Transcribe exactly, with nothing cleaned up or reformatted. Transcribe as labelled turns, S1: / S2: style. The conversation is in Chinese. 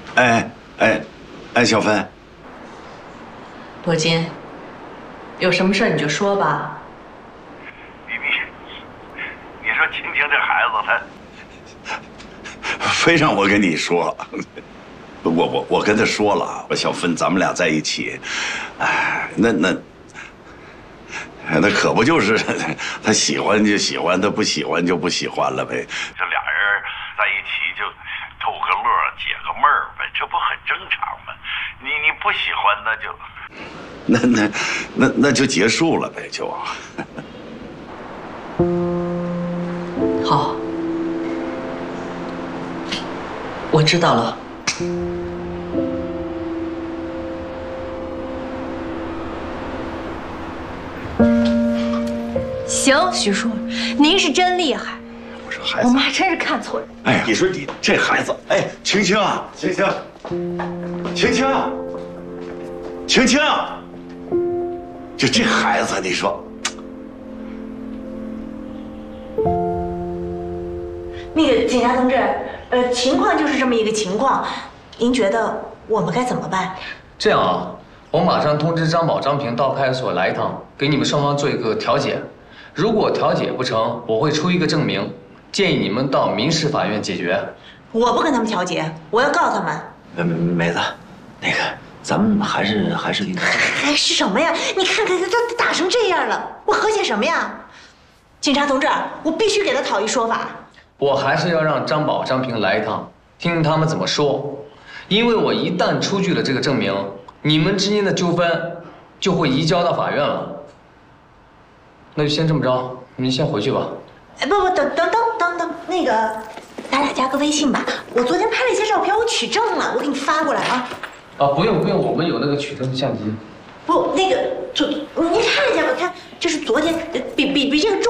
S1: 哎哎哎，小芬，
S2: 罗金，有什么事你就说吧。
S1: 你你你说青青这孩子，他非让我跟你说，我我我跟他说了，我小芬，咱们俩在一起，哎，那那。 那可不就是他喜欢就喜欢，他不喜欢就不喜欢了呗。这俩人在一起就逗个乐，解个闷儿呗，这不很正常吗？你你不喜欢那就，那那那那就结束了呗，就。
S2: 好，我知道了。
S3: 行，徐叔，您是真厉害。
S1: 我说孩子，
S3: 我妈真是看错人。
S1: 哎呀，你说你这孩子，哎，青青啊，青青，青青，青青，就这孩子，你说，
S3: 那个警察同志，呃，情况就是这么一个情况，您觉得我们该怎么办？
S4: 这样啊，我马上通知张宝、张平到派出所来一趟，给你们双方做一个调解。 如果调解不成，我会出一个证明，建议你们到民事法院解决。
S3: 我不跟他们调解，我要告他们。
S5: 梅梅梅子，那个咱们还是还是应该……
S3: 还是什么呀？你看看他他打成这样了，我和解什么呀？警察同志，我必须给他讨一说法。
S4: 我还是要让张宝、张平来一趟，听听他们怎么说。因为我一旦出具了这个证明，你们之间的纠纷就会移交到法院了。 那就先这么着，你先回去吧。
S3: 哎，不不，等等等等等，那个，咱俩加个微信吧。我昨天拍了一些照片，我取证了，我给你发过来啊。
S4: 啊，不用不用，我们有那个取证相机。
S3: 不，那个，就您看一下吧，看，这是昨天，比比比这个重。